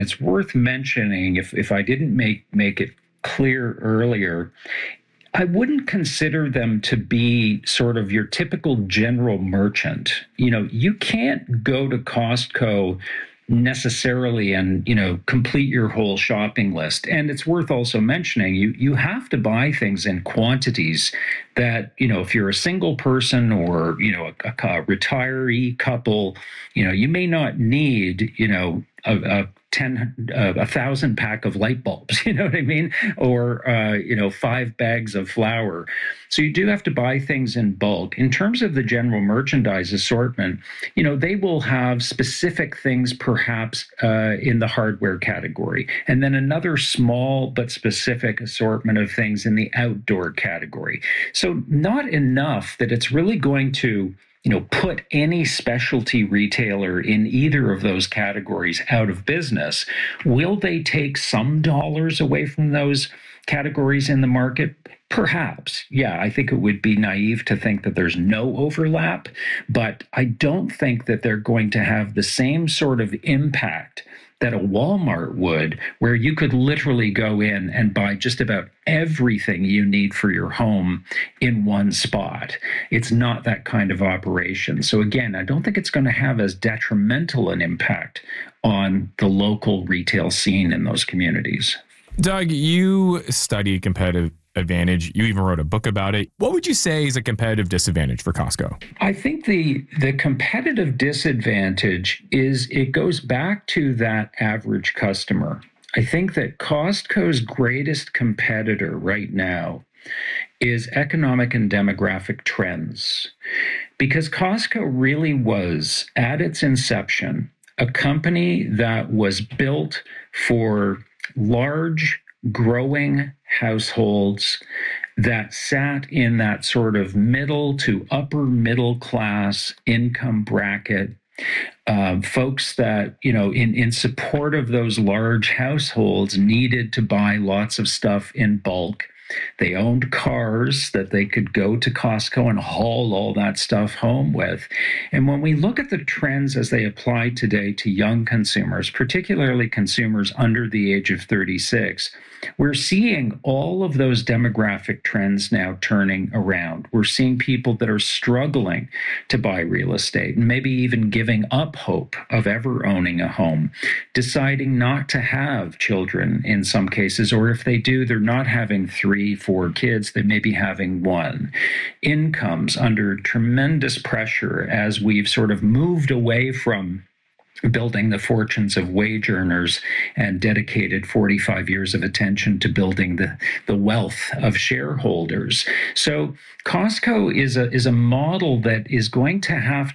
It's worth mentioning, if I didn't make it clear earlier, I wouldn't consider them to be sort of your typical general merchant. You can't go to Costco necessarily and complete your whole shopping list. And it's worth also mentioning, you have to buy things in quantities that, if you're a single person or a retiree couple, you may not need a 1,000 pack of light bulbs, you know what I mean? Or, 5 bags of flour. So you do have to buy things in bulk. In terms of the general merchandise assortment, they will have specific things perhaps in the hardware category, and then another small but specific assortment of things in the outdoor category. So not enough that it's really going to put any specialty retailer in either of those categories out of business. Will they take some dollars away from those categories in the market? Perhaps. Yeah, I think it would be naive to think that there's no overlap, but I don't think that they're going to have the same sort of impact that a Walmart would, where you could literally go in and buy just about everything you need for your home in one spot. It's not that kind of operation. So again, I don't think it's going to have as detrimental an impact on the local retail scene in those communities. Doug, you study competitive advantage. You even wrote a book about it. What would you say is a competitive disadvantage for Costco? I think the competitive disadvantage is it goes back to that average customer. I think that Costco's greatest competitor right now is economic and demographic trends, because Costco really was, at its inception, a company that was built for large, growing households that sat in that sort of middle to upper middle class income bracket. Folks that, in support of those large households needed to buy lots of stuff in bulk. They owned cars that they could go to Costco and haul all that stuff home with. And when we look at the trends as they apply today to young consumers, particularly consumers under the age of 36, we're seeing all of those demographic trends now turning around. We're seeing people that are struggling to buy real estate and maybe even giving up hope of ever owning a home, deciding not to have children in some cases, or if they do, they're not having 3, 4 kids, they may be having 1. Incomes under tremendous pressure as we've sort of moved away from building the fortunes of wage earners and dedicated 45 years of attention to building the wealth of shareholders. So Costco is a model that is going to have